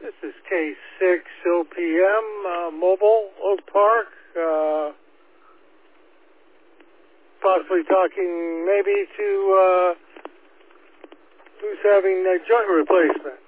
This is K6 OPM, Mobile, Oak Park, possibly talking maybe to who's having a joint replacement.